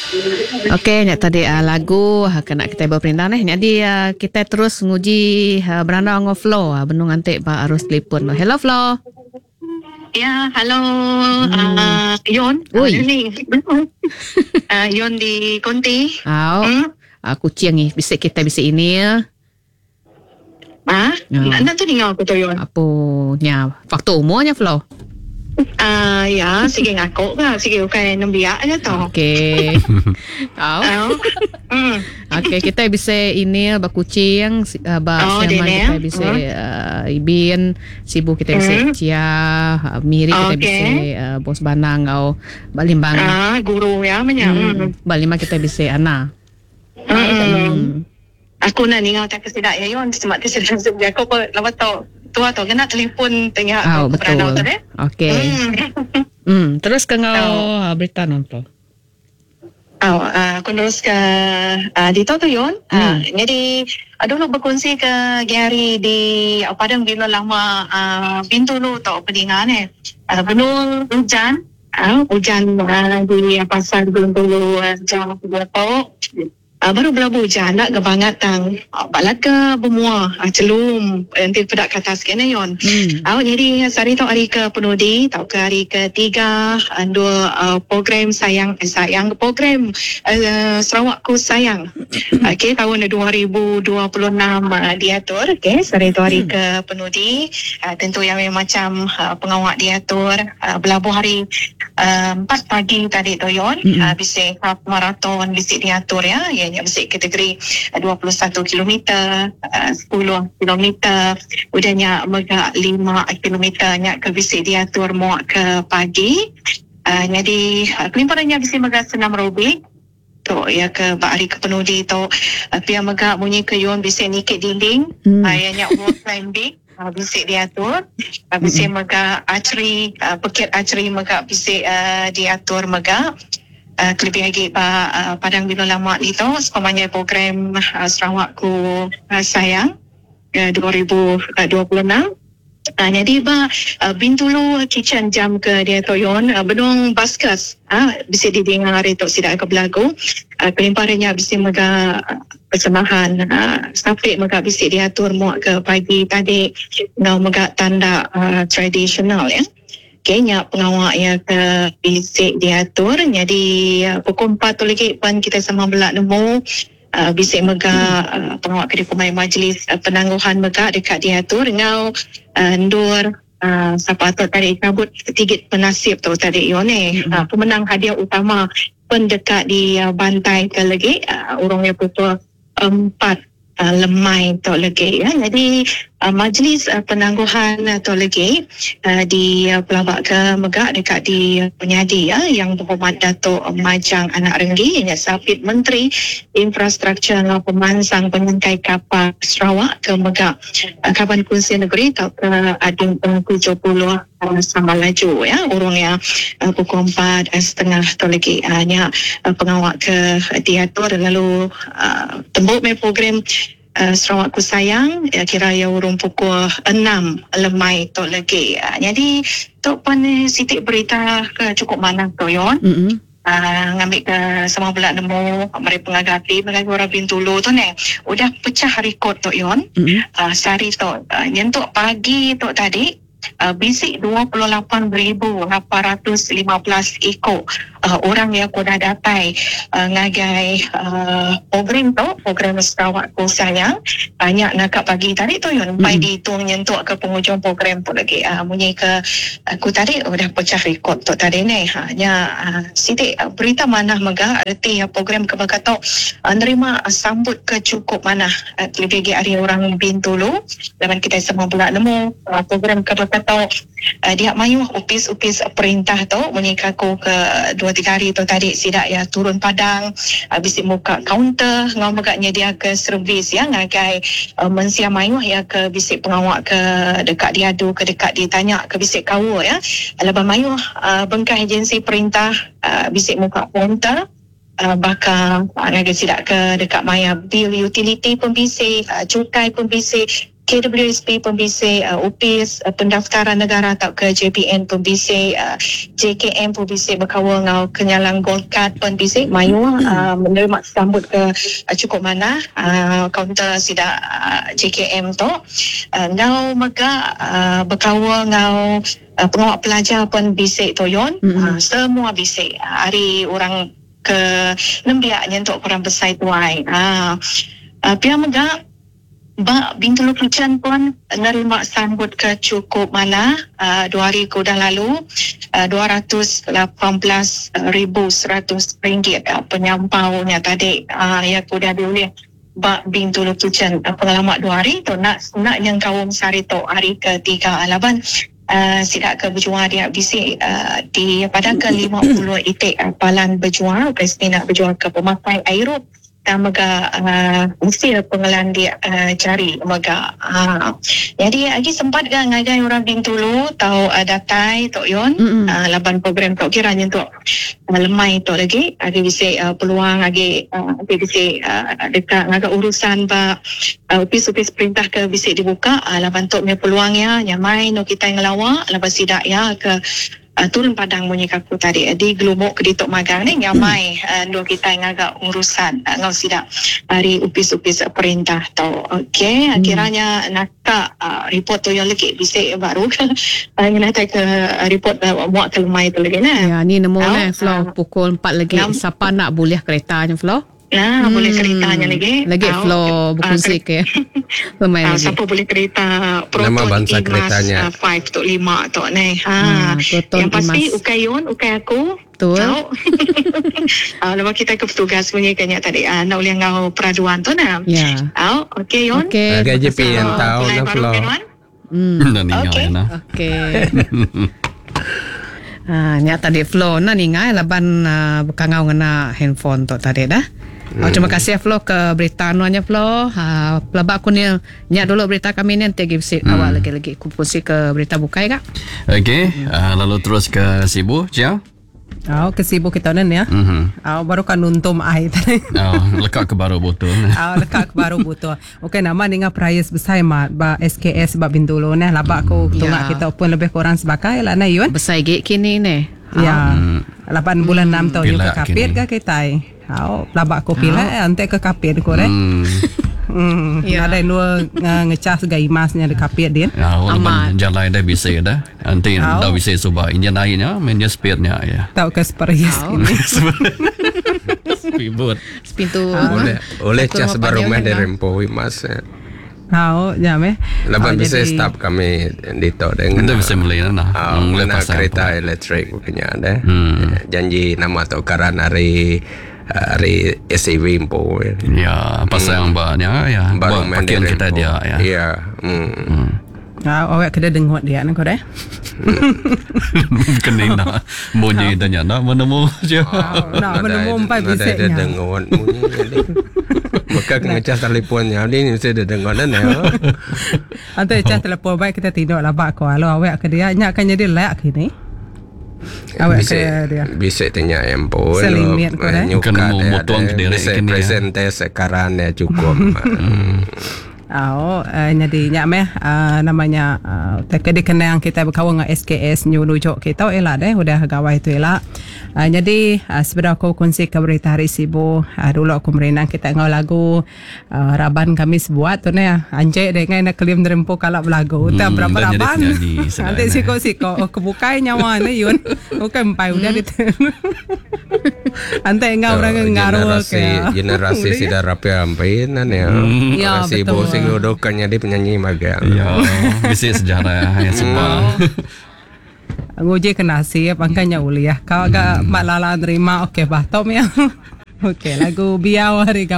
Okey, nak tadi lagu kena kita berperintah ni. Jadi kita terus nguji beranda dengan Flo. Benung antik ba arus telefon. Hello Flo. Ya, halo Yon. Oi. Ni. Yon di Konti. Kucing ni bisik kita bisik ini ya. Nak tu dengar aku tu Yon. Apa nya faktor umurnya Flo? Ya, sige ngakak lah. Sige ukay nang biyak aja tu. Okey. Okey, kita bisa ini kucing siaman kita bisa ibin sibu kita bisa cia miri kita bisa bos banang atau balimbang guru ya menya. Balima kita bisa ana. Aku nak ningal tak kesidak ya Yon. Semak tersedang sebelah aku pun lama tau. Tua tu kena telefon tengah betul. Okey. Terus ke ngau berita nonton. Aku terus ke dito tu Yon. Jadi dulu berkongsi ke Gary di Padang Bila Lama Bintulu tau pedingan penuh hujan. Hujan di pasar Bintulu jam 2 tau. Baru belabu hujan nak ke bangat tang balat ke bemua celum nanti pedak ke atas kena Yon. Jadi hari tu hari ke penudi tau ke hari ke-3 dua program sayang program Sarawakku sayang. Okey tahun 2026 diatur. Okey hari tu hari ke penudi tentu yang macam pengawak diatur belabu hari 4 pagi tadi tu Yon. Bisik half marathon bisik diatur ya. Yang bisik kategori 21 km, 10 km, udahnya megak 5 km nya ke bisik diatur muak ke pagi. Jadi kelimparannya bisik megak senam robik. Tu ya ke hari ke penudi tu pihak megak bunyi ke Yon bisik nikit dinding. Ayahnya wall climbing. Bisik diatur. Bisik megak archery, pekit archery megak bisik diatur megak. Lebih lagi Padang Bila Lama ni tu semuanya program Sarawakku sayang 2026. Jadi Bintulu kitchen jam ke dia toyon benung baskas bisa didengar itu sidak ke belagu kelimparannya bisa mega persembahan sampai mega bisa diatur muak ke pagi tadi ngau mega tanda tradisional ya. Kayaknya pengawak yang ke bisik diatur. Jadi pukul 4 tu lagi pan kita sama belak nemu bisik mega pengawak ke pemain majlis penangguhan mega dekat diatur. Ngau ndur siapa tu tadi cabut tigit penasib tu tadi Yone. Pemenang hadiah utama pendekat di bantai ke lagi urangnya pukul 4 lemai tu lagi ya. Jadi majlis penangguhan tu lagi di Pelabak ke Megak dekat di Penyadi ya yang berhormat Datuk Majang Anak Renggi yang Sapit Menteri Infrastruktur dan Pemansang Penyangkai Kapal Sarawak ke Megak Kaban Kunsi Negeri atau ke Adun Pengku 70 sama laju ya urungnya pukul 4:30 tu lagi hanya pengawak ke diatur lalu tembuk program Sarawakku sayang kira ya urung pukul 6 lemai tu lagi. Jadi tu pun sitik berita ke cukup mana tu Yon. Ngambil ke sama belak nemu mari pengagapi orang Bintulu tu ni udah pecah rekod tu Yon. Sehari tu nyentuk pagi tu tadi bisik 28,815 ekor orang yang aku dah datai ngagai program Sarawakku sayang banyak nak pagi tadi tu Yon pai dihitung nyentuk ke penghujung program tu lagi munyi ke aku tadi udah pecah rekod tu tadi ni hanya sidik berita mana mega erti program ke bakato nerima sambut ke cukup mana lebih lagi hari orang Bintulu zaman kita semua pula nemu program ke bakato dia mayu upis perintah tu menyikaku ke 2-3 hari tu tadi sidak ya turun padang habis muka kaunter ngau megaknya dia ke servis ya ngagai mensia mayu ya ke bisik pengawak ke dekat diadu ke dekat ditanya ke bisik kawu ya laba mayu bengkah agensi perintah bisik muka kaunter bakal ngagai sidak ke dekat maya bil utility pun bisik cukai pun bisik KWSP pembisik, UPIS pendaftaran negara atau ke JPN pembisik, JKM pembisik berkawal ngau kenyalang gold card pembisik mayu menerima sambut ke cukup mana kaunter sida JKM tu ngau maka berkawal ngau pengawal pelajar pembisik toyon semua bisik hari orang ke nembiaknya untuk orang besar tuai pihak mega Bak Bintulu Kelucan pun nerima sambut ke cukup mana 2 hari dah lalu RM218,100 penyampaunya tadi yang sudah diulih Bak Bintulu Kelucan pengalaman 2 hari tu nak yang kawum sari tu hari ke-3 alaban sidak ke berjuang dia bisik di pada ke-50 itik palan berjuang Presiden nak berjuang ke pemakai Airup mega mesti pengelan dia cari mega jadi lagi sempat ke ngagai orang Bintulu tahu datai tok yon laban program tok kiranya untuk lemai tok lagi ada bisa peluang lagi bisa dekat ngagai urusan ba upis perintah ke bisa dibuka laban tok me peluangnya nyamai no kita ngelawa laban sidak ya ke turun padang bunyi kaku tadi di gelumuk ke ditok magang ni nyamai dua kita yang agak urusan ngau sidak hari upis perintah tau okey akhirnya nak report tu yang lagi bisa baru ingin nak ke report muat ke lemai tu lagi ya ni nemu Flo pukul 4 lagi siapa nak boleh keretanya Flo boleh keretanya lagi Flo berkongsi ke lemai lagi siapa boleh kereta Proton bangsa keretanya 5 tu 5 tu ni yang pasti ukayun ukai aku betul lepas kita ke petugas punya kanya tadi nak boleh ngau peraduan tu nak okey yun KJP yang tahu nak Flo okey nya tadi Flo na ningai laban bekangau ngena handphone tu tadi dah. Terima kasih Flo ke berita anuannya Flo. Pelabak aku ni nyak dulu berita kami ni nanti give awak lagi kumpusi ke berita bukai kak. Okey, lalu terus ke Sibu, Cia. Ke Sibu kita ni ya. Baru kan nuntum air tadi. Lekat ke baru botol. Lekat ke baru botol. Okey, nama dengan prize besar mat ba SKS ba Bintulu ni. Labak aku tungak kita pun lebih kurang sebagai lah na yun. Besar gig kini ni. Ya. 8 bulan 6 tahun juga kapit ke kita. Labak ko pila ante ke kapit ko re. Ada dua ngecas gai masnya de kapit din. Aman jalan dah bisa dah. Nanti dah bisa subah injin airnya, mainnya speednya ya. Tahu ke sperias ini. Speedboat. Pintu. Oleh cas baru mah dari rempo mas. Jam Lepas bisa stop kami di to dengan. Kita bisa mulai nah. Mana kereta elektrik punya ada. Janji nama tu karan hari SAV impo. Ya, pasal yang banyak ya. Pakaian kita dia ya. Ya. Awak kena dengar dia nak kau Bukan ni nak bunyi tanya nak menemu je. Nak menemu empat bisiknya. Ada dengar bunyi jadi. Maka ngecas telefonnya ni mesti ada dengar dan ya. Antara cas telefon baik kita tidur lah bak kau. Kalau awak ke dia nyak kan jadi layak kini. Awak ke dia. Bisa tanya empo. Selimian kau dah. Kena mutuang ke dia. Bisa presente sekarang ya cukup. Jadi nyak namanya kedi kenang kita berkawan dengan SKS nyurujuk kita elak deh udah gawai tu elak. Jadi sebenarnya aku kongsi ke berita hari Sibu dulu aku merenang kita ngau lagu Raban Kamis buat tu ni anjek dengan nak kelim derempo kalap lagu tak berapa Raban nanti siko kebukai nyawa ni yun bukan empai udah gitu nanti ngau orang ngaruh ke generasi sudah rapi ampai ya Sibu Sigodokannya dia penyanyi magang ya bisa sejarah yang semua nguji ke nasib angkanya uliah kau agak malala nerima okey bah tom ya okey lagu biawari